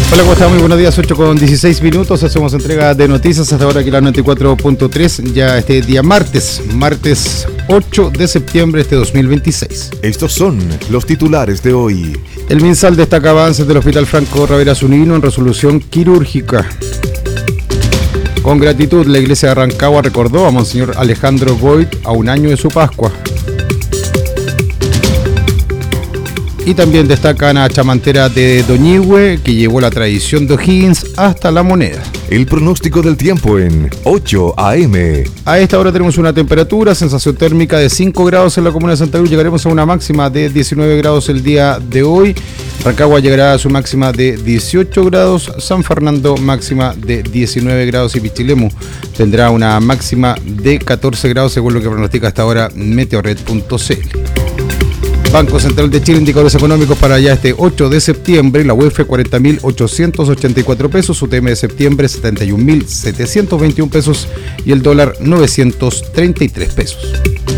Hola, ¿cómo están? Muy buenos días, 8:16. Hacemos entrega de noticias hasta ahora aquí la 94.3, ya este día martes 8 de septiembre de 2026. Estos son los titulares de hoy. El MinSal destaca avances del Hospital Franco Ravera Zunino en resolución quirúrgica. Con gratitud, la iglesia de Rancagua recordó a Monseñor Alejandro Goit a un año de su Pascua. Y también destacan a Chamantera de Doñihue, que llevó la tradición de O'Higgins hasta La Moneda. El pronóstico del tiempo en 8 AM. A esta hora tenemos una temperatura, sensación térmica de 5 grados en la comuna de Santa Cruz. Llegaremos a una máxima de 19 grados el día de hoy. Rancagua llegará a su máxima de 18 grados. San Fernando máxima de 19 grados. Y Pichilemu tendrá una máxima de 14 grados, según lo que pronostica hasta ahora Meteorred.cl. Banco Central de Chile, indicadores económicos para ya este 8 de septiembre. La UEF 40.884 pesos, UTM de septiembre 71.721 pesos y el dólar 933 pesos.